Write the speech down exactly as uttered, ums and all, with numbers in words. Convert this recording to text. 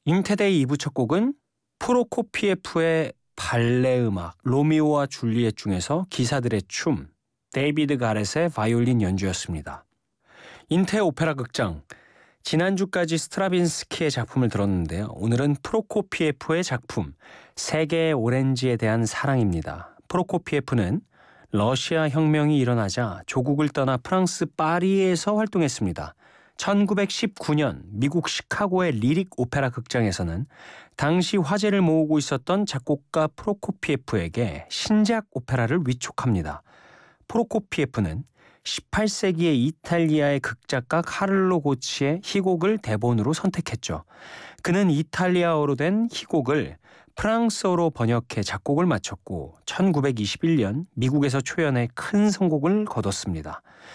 잉태데이 이 부 첫 곡은 프로코피에프의 발레 음악 로미오와 줄리엣 중에서 기사들의 춤, 데이비드 가렛의 바이올린 연주였습니다. 인태 오페라 극장, 지난주까지 스트라빈스키의 작품을 들었는데요. 오늘은 프로코피에프의 작품 세계의 오렌지에 대한 사랑입니다. 프로코피에프는 러시아 혁명이 일어나자 조국을 떠나 프랑스 파리에서 활동했습니다. 천구백십구 년 미국 시카고의 리릭 오페라 극장에서는 당시 화제를 모으고 있었던 작곡가 프로코피에프에게 신작 오페라를 위촉합니다. 프로코피에프는 십팔 세기의 이탈리아의 극작가 카를로 고치의 희곡을 대본으로 선택했죠. 그는 이탈리아어로 된 희곡을 프랑스어로 번역해 작곡을 마쳤고 천구백이십일 년 미국에서 초연해 큰 성공을 거뒀습니다.